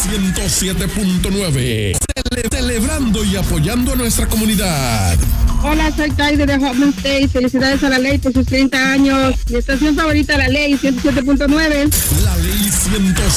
107.9. Celebrando y apoyando a nuestra comunidad. Hola, soy Taide de Hoffman State. Felicidades a La Ley por sus 30 años. Mi estación favorita, La Ley 107.9. La Ley